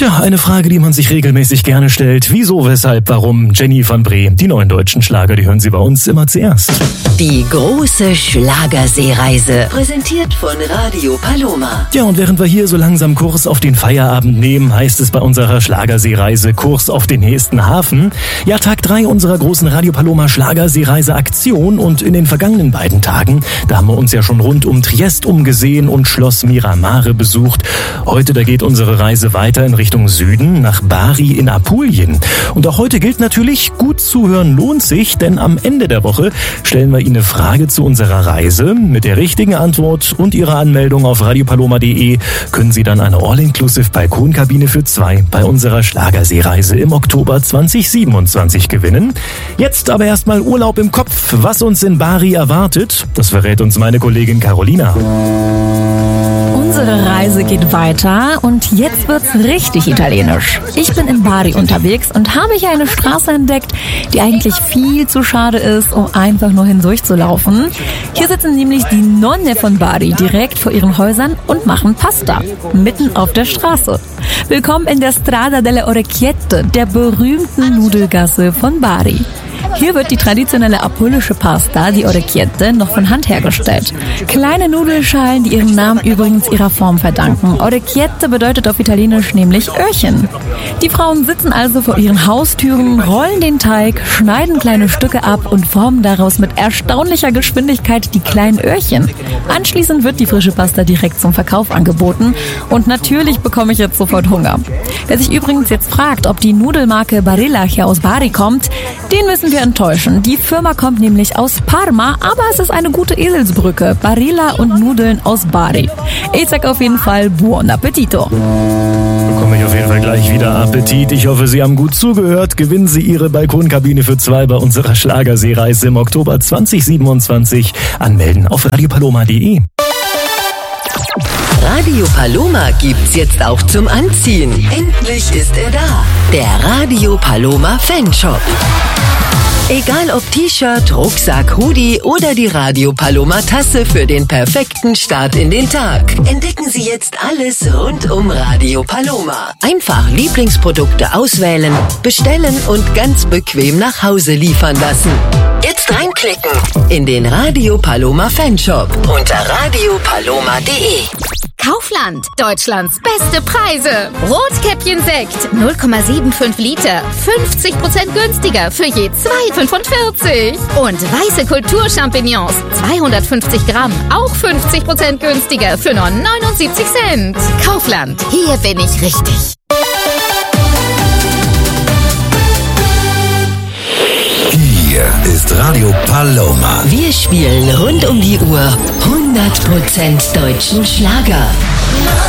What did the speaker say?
Ja, eine Frage, die man sich regelmäßig gerne stellt. Wieso, weshalb, warum? Jenny van Bree. Die neuen deutschen Schlager, die hören Sie bei uns immer zuerst. Die große Schlagerseereise, präsentiert von Radio Paloma. Ja, und während wir hier so langsam Kurs auf den Feierabend nehmen, heißt es bei unserer Schlagerseereise Kurs auf den nächsten Hafen. Ja, Tag 3 unserer großen Radio Paloma Schlagerseereise-Aktion, und in den vergangenen beiden Tagen, da haben wir uns ja schon rund um Triest umgesehen und Schloss Miramare besucht. Heute, da geht unsere Reise weiter in Richtung Süden, nach Bari in Apulien. Und auch heute gilt natürlich, gut zuhören lohnt sich, denn am Ende der Woche stellen wir Ihnen eine Frage zu unserer Reise. Mit der richtigen Antwort und Ihrer Anmeldung auf radiopaloma.de können Sie dann eine All-Inclusive Balkonkabine für 2 bei unserer Schlagerseereise im Oktober 2027 gewinnen. Jetzt aber erstmal Urlaub im Kopf. Was uns in Bari erwartet, das verrät uns meine Kollegin Carolina. Unsere Reise geht weiter und jetzt wird's richtig italienisch. Ich bin in Bari unterwegs und habe hier eine Straße entdeckt, die eigentlich viel zu schade ist, um einfach nur hindurchzulaufen. Hier sitzen nämlich die Nonne von Bari direkt vor ihren Häusern und machen Pasta, mitten auf der Straße. Willkommen in der Strada delle Orecchiette, der berühmten Nudelgasse von Bari. Hier wird die traditionelle apulische Pasta, die Orecchiette, noch von Hand hergestellt. Kleine Nudelschalen, die ihren Namen übrigens ihrer Form verdanken. Orecchiette bedeutet auf Italienisch nämlich Öhrchen. Die Frauen sitzen also vor ihren Haustüren, rollen den Teig, schneiden kleine Stücke ab und formen daraus mit erstaunlicher Geschwindigkeit die kleinen Öhrchen. Anschließend wird die frische Pasta direkt zum Verkauf angeboten und natürlich bekomme ich jetzt sofort Hunger. Wer sich übrigens jetzt fragt, ob die Nudelmarke Barilla hier aus Bari kommt, den müssen wir enttäuschen. Die Firma kommt nämlich aus Parma, aber es ist eine gute Eselsbrücke. Barilla und Nudeln aus Bari. Ich sag auf jeden Fall Buon Appetito. Bekomme ich auf jeden Fall gleich wieder Appetit. Ich hoffe, Sie haben gut zugehört. Gewinnen Sie Ihre Balkonkabine für 2 bei unserer Schlagerseereise im Oktober 2027. Anmelden auf radiopaloma.de. Radio Paloma gibt's jetzt auch zum Anziehen. Endlich ist er da. Der Radio Paloma Fanshop. Egal ob T-Shirt, Rucksack, Hoodie oder die Radio Paloma Tasse für den perfekten Start in den Tag. Entdecken Sie jetzt alles rund um Radio Paloma. Einfach Lieblingsprodukte auswählen, bestellen und ganz bequem nach Hause liefern lassen. Jetzt reinklicken in den Radio Paloma Fanshop unter radiopaloma.de. Kaufland, Deutschlands beste Preise. Rotkäppchen-Sekt, 0,75 Liter, 50% günstiger für je 2,45. Und weiße Kulturchampignons, 250 Gramm, auch 50% günstiger für nur 79 Cent. Kaufland, hier bin ich richtig. Hier ist Radio Paloma. Wir spielen rund um die Uhr 100% deutschen Schlager.